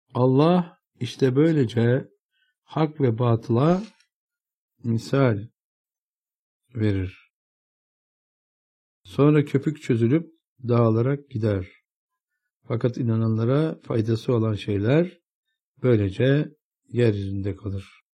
Allah işte böylece hak ve batıla misal verir. Sonra köpük çözülüp dağılarak gider. Fakat inananlara faydası olan şeyler böylece yeryüzünde kalır.